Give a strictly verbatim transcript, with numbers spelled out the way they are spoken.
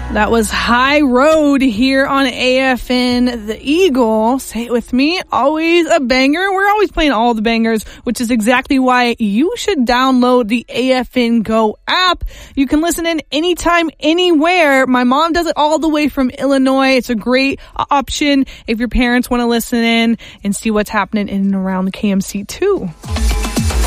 That was High Road here on A F N The Eagle. Say it with me. Always a banger. We're always playing all the bangers, which is exactly why you should download the A F N Go app. You can listen in anytime, anywhere. My mom does it all the way from Illinois. It's a great option if your parents want to listen in and see what's happening in and around the K M C too.